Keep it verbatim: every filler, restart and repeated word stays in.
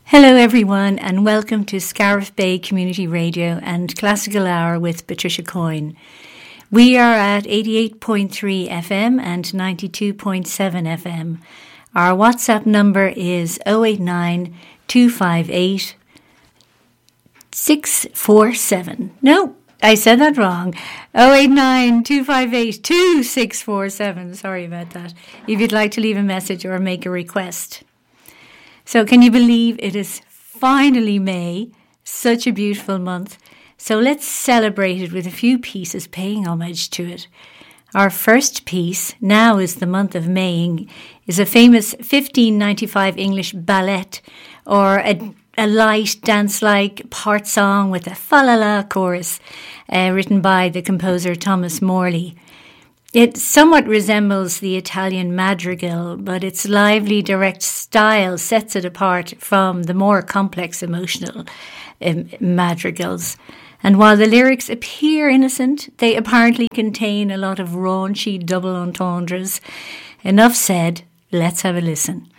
Hello everyone and welcome to Scariff Bay Community Radio and Classical Hour with Patricia Coyne. We are at eighty-eight point three F M and ninety-two point seven F M. Our WhatsApp number is oh eight nine, two five eight, six four seven. No, I said that wrong. oh eight nine, two five eight, two six four seven. Sorry about that. If you'd like to leave a message or make a request. So can you believe it is finally May? Such a beautiful month. So let's celebrate it with a few pieces paying homage to it. Our first piece, Now is the Month of Maying, is a famous fifteen ninety-five English ballet, or a, a light dance-like part song with a fa-la-la chorus, uh, written by the composer Thomas Morley. It somewhat resembles the Italian madrigal, but its lively, direct style sets it apart from the more complex emotional um, madrigals. And while the lyrics appear innocent, they apparently contain a lot of raunchy double entendres. Enough said, let's have a listen.